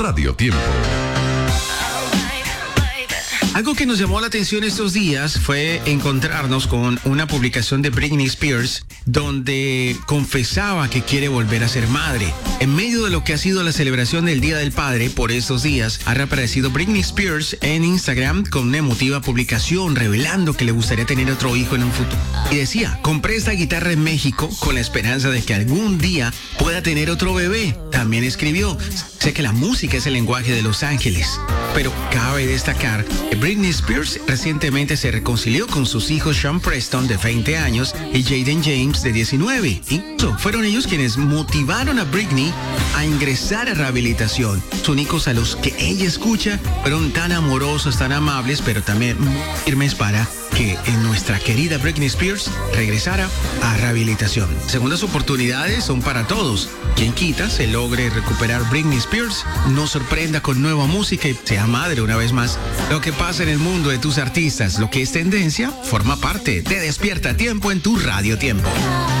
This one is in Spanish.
Radio Tiempo. Algo que nos llamó la atención estos días fue encontrarnos con una publicación de Britney Spears donde confesaba que quiere volver a ser madre. En medio de lo que ha sido la celebración del Día del Padre por estos días, ha reaparecido Britney Spears en Instagram con una emotiva publicación revelando que le gustaría tener otro hijo en un futuro. Y decía, compré esta guitarra en México con la esperanza de que algún día pueda tener otro bebé. También escribió, sé que la música es el lenguaje de Los Ángeles, pero cabe destacar que Britney Spears recientemente se reconcilió con sus hijos Sean Preston, de 20 años, y Jaden James, de 19. Incluso fueron ellos quienes motivaron a Britney a ingresar a rehabilitación. Son hijos a los que ella escucha, fueron tan amorosos, tan amables, pero también muy firmes para que nuestra querida Britney Spears regresara a rehabilitación. Segundas oportunidades son para todos. Quien quita se logre recuperar Britney Spears, nos sorprenda con nueva música y sea madre una vez más. Lo que pasa en el mundo de tus artistas, lo que es tendencia, forma parte de Despierta Tiempo en tu Radio Tiempo.